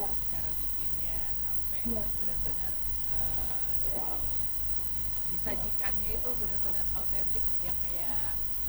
Iya, cara bikinnya sampai iya, benar-benar dari disajikannya itu benar-benar autentik yang kayak